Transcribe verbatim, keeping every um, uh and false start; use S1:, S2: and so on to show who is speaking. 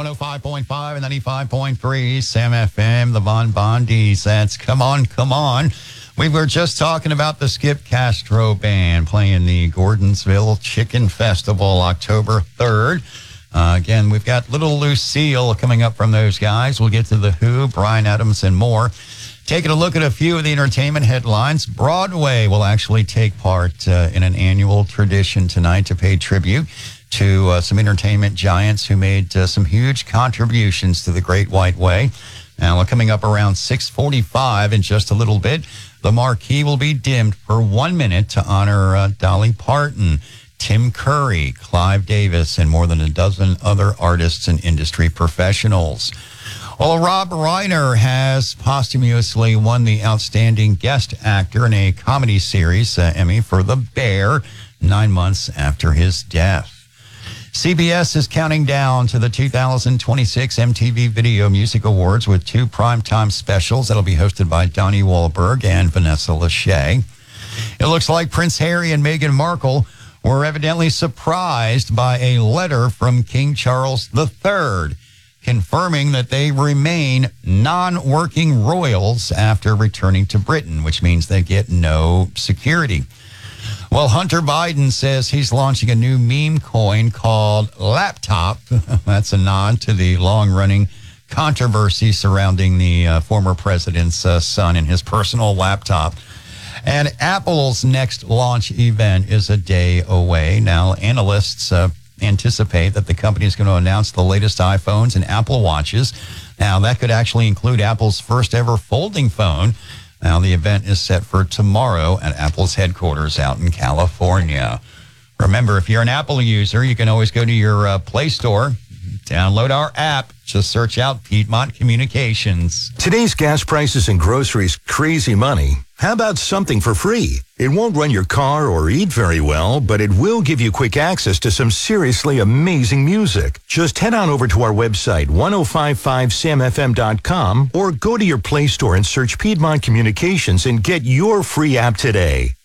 S1: one oh five point five and ninety-five point three Sam F M, the Von Bondies. That's Come On, Come On. We were just talking about the Skip Castro Band playing the Gordonsville Chicken Festival October third. Uh, again, we've got Little Lucille coming up from those guys. We'll get to The Who, Bryan Adams, and more. Taking a look at a few of the entertainment headlines. Broadway will actually take part uh, in an annual tradition tonight to pay tribute to uh, some entertainment giants who made uh, some huge contributions to the Great White Way. Now, coming up around six forty-five in just a little bit, the marquee will be dimmed for one minute to honor uh, Dolly Parton, Tim Curry, Clive Davis, and more than a dozen other artists and industry professionals. Well, Rob Reiner has posthumously won the Outstanding Guest Actor in a Comedy Series uh, Emmy for The Bear, nine months after his death. C B S is counting down to the two thousand twenty-six M T V Video Music Awards with two primetime specials that'll be hosted by Donnie Wahlberg and Vanessa Lachey. It looks like Prince Harry and Meghan Markle were evidently surprised by a letter from King Charles the Third, confirming that they remain non-working royals after returning to Britain, which means they get no security. Well, Hunter Biden says he's launching a new meme coin called Laptop. That's a nod to the long-running controversy surrounding the uh, former president's uh, son and his personal laptop. And Apple's next launch event is a day away. Now, analysts uh, anticipate that the company is going to announce the latest iPhones and Apple Watches. Now, that could actually include Apple's first ever folding phone. Now, the event is set for tomorrow at Apple's headquarters out in California. Remember, if you're an Apple user, you can always go to your uh, Play Store, download our app, just search out Piedmont Communications.
S2: Today's gas prices and groceries, crazy money. How about something for free? It won't run your car or eat very well, but it will give you quick access to some seriously amazing music. Just head on over to our website, ten fifty-five sam f m dot com, or go to your Play Store and search Piedmont Communications and get your free app today.